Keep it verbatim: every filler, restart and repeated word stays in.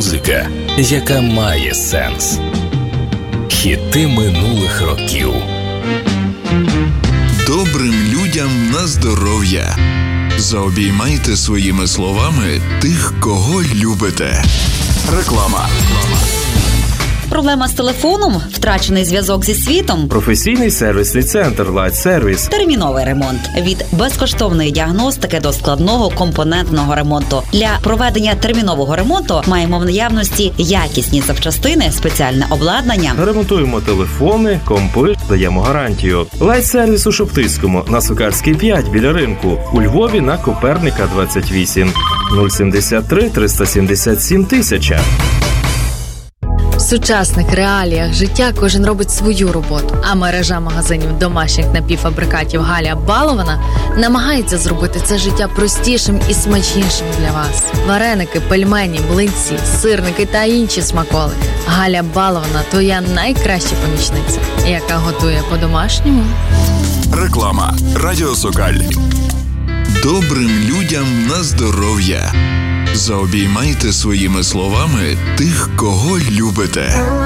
музика, яка має сенс. Хіти минулих років. Добрим людям на здоров'я. Заобіймайте своїми словами тих, кого любите. Реклама. Проблема з телефоном, втрачений зв'язок зі світом, професійний сервісний центр Light Service, терміновий ремонт. Від безкоштовної діагностики до складного компонентного ремонту. Для проведення термінового ремонту маємо в наявності якісні запчастини, спеціальне обладнання. Ремонтуємо телефони, компи, даємо гарантію. Light Service у Шоптицькому, на Сокальській п'ять біля ринку. У Львові на Коперника двадцять вісім. нуль сімдесят три триста сімдесят сім тисяча. В сучасних реаліях життя кожен робить свою роботу, а мережа магазинів домашніх напівфабрикатів Галя Балована намагається зробити це життя простішим і смачнішим для вас. Вареники, пельмені, млинці, сирники та інші смаколики. Галя Балована – твоя найкраща помічниця, яка готує по-домашньому. Реклама. Радіо Сокаль. Добрим людям на здоров'я. Заобіймайте своїми словами тих, кого любите.